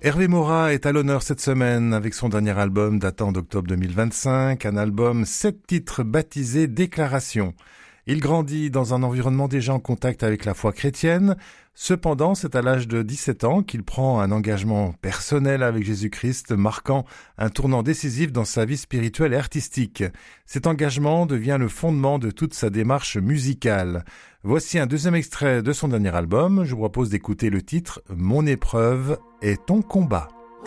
Hervé Morat est à l'honneur cette semaine avec son dernier album datant d'octobre 2025, un album 7 titres baptisé Déclaration. Il grandit dans un environnement déjà en contact avec la foi chrétienne. Cependant, c'est à l'âge de 17 ans qu'il prend un engagement personnel avec Jésus-Christ, marquant un tournant décisif dans sa vie spirituelle et artistique. Cet engagement devient le fondement de toute sa démarche musicale. Voici un deuxième extrait de son dernier album. Je vous propose d'écouter le titre « Mon épreuve est ton combat ».